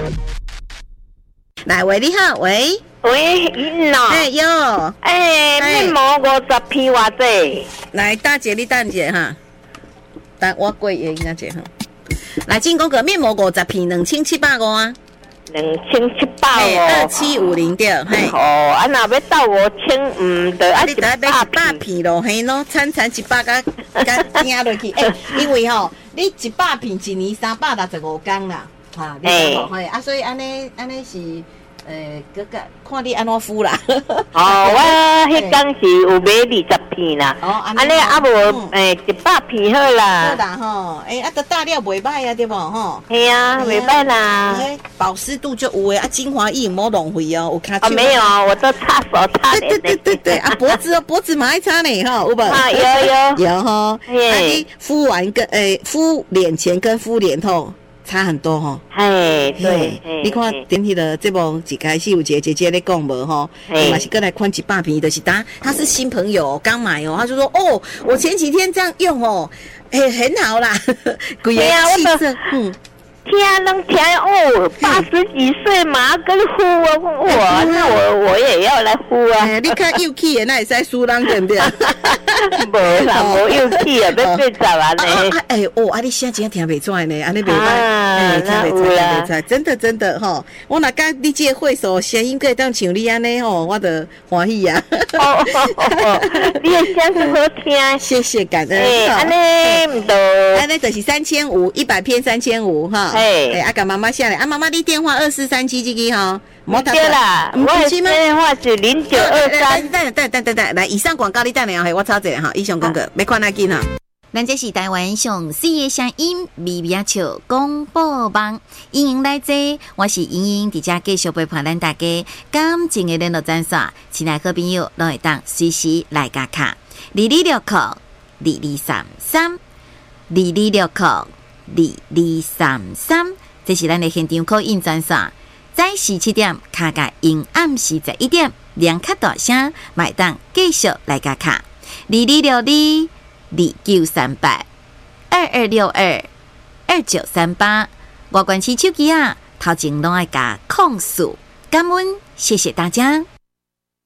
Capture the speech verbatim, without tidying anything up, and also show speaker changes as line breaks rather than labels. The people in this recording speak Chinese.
来，喂，你好，喂，
喂，因喏，
哎哟，
哎，面膜五十片偌济？
来，大姐你等者哈，等我过页应该者哈。来，进攻个面膜五十片，两千七百五啊。
两千七百哦，
二七五零对，嘿。
哦，啊那要到五千，嗯，得啊一百
一百片咯，嘿咯，餐餐一百个，甲听落去，诶，因为吼，你一百片一年三百六十五天啦，哈，你知无？嘿，啊，所以安尼安尼是。诶，哥哥，看你安怎敷啦。
哦，我迄天是有买二十片啦。哦，安尼啊无诶一百片好啦。
好啦吼，诶啊，都大料袂歹啊，对无吼？
系啊，袂歹啦。
保湿度就有诶，啊，精华液冇浪费哦，有卡。
啊，没有，我都擦手擦脸。
对对对对啊，脖子哦，脖子嘛爱擦呢吼，有无？
啊，有有
有吼。啊，你敷完跟诶敷脸前跟敷脸后。差很多吼，
嘿，对，
你看电梯的节目一开始有一个姐姐在讲无吼，伊嘛是过来看一百片，就是他他是新朋友刚买哦，他就说哦，我前几天这样用哦，哎，很好啦，贵个气色，嗯。
听人听哦，八十几岁嘛跟呼啊，我那我我也要来呼啊！
你看幼气的那会使输人对不对？
无啦，无幼气啊，要睡着啊呢！
哎哦，啊你声真听袂出来呢，安尼袂歹，哎听袂出来，听袂出来，真的真的吼！我若甲你这个会所声音可以当像你安尼吼，我得欢喜啊！哦
哦，你的声音好听，
谢谢感恩。
哎，安尼唔多，
安尼就是三千五，一百片三千五哈。哎，哎，啊，甲妈妈下来，啊，妈妈你电话二四三七这个哈，
冇对啦，我的电话是零九二三。
等等等等等，来，以上广告你等下，嘿，我抄一下哈，以上广告，别看那紧哈。咱这是台湾上水的声音，微微笑广播网，欢迎来坐，我是莹莹，伫遮继续陪伴咱大家感情的联络专线，亲爱好朋友拢会当随时来加卡，二二六扣二二三三，二二六扣二二三三，这是咱的现场call in专线，早时七点卡甲因暗时十一点，两卡大声，买当继续来加卡，二二六二。二九三八二二六二二九三八，我关系手机啊，头前拢爱加控诉，感恩，谢谢大家。